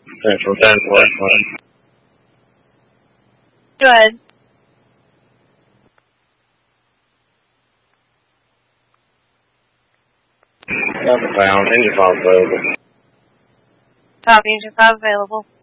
Central 10 1. Go ahead. Southbound, engine file available. Top engine 5 available.